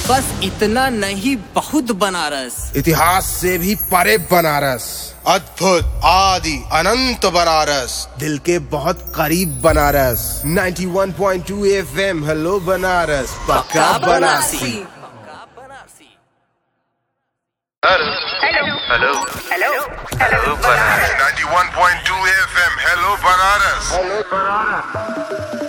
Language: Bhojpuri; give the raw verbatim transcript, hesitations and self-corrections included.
बस इतना नहीं, बहुत बनारस। इतिहास से भी परे बनारस, अद्भुत आदि अनंत बनारस, दिल के बहुत करीब बनारस। इक्यानवे पॉइंट दो एफएम, हेलो बनारस, पक्का Banarasi. Hello hello hello hello Banaras. इक्यानवे पॉइंट दो एफएम, हेलो बनारस।